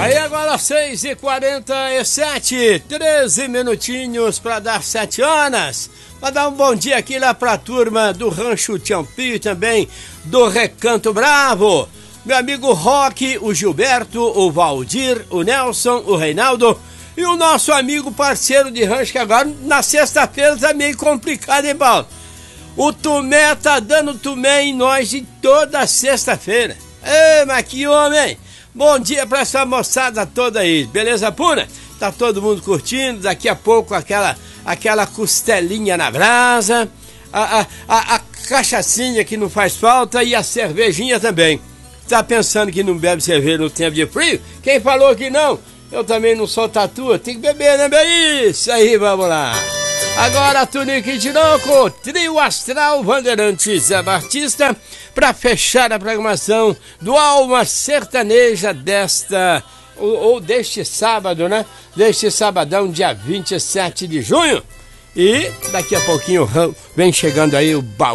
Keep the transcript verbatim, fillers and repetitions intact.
Aí agora seis e quarenta e sete, treze minutinhos para dar sete horas. Para dar um bom dia aqui lá pra turma do Rancho Tiampi e também do Recanto Bravo. Meu amigo Roque, o Gilberto, o Valdir, o Nelson, o Reinaldo e o nosso amigo parceiro de rancho, que agora na sexta-feira tá meio complicado, hein, Paulo? O Tumé tá dando Tumé em nós de toda sexta-feira. Ei, mas que homem! Bom dia pra essa moçada toda aí, beleza pura? Tá todo mundo curtindo, daqui a pouco aquela, aquela costelinha na brasa, a, a, a, a cachaçinha que não faz falta e a cervejinha também. Tá pensando que não bebe cerveja no tempo de frio? Quem falou que não? Eu também não sou tatu, tem que beber, né, bem? Isso aí, vamos lá. Agora, Tunique e Tinoco, Trio Astral, Vanderante Zé Batista, para fechar a programação do Alma Sertaneja desta, ou, ou deste sábado, né? Deste sabadão, dia vinte e sete de junho. E daqui a pouquinho vem chegando aí o baú.